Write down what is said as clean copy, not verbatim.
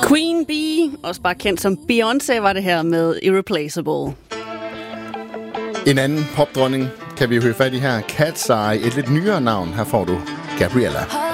Queen Bee, også bare kendt som Beyoncé, var det her med Irreplaceable. En anden popdronning kan vi jo høre fat i her. Cat's Eye, et lidt nyere navn. Her får du Gabriella.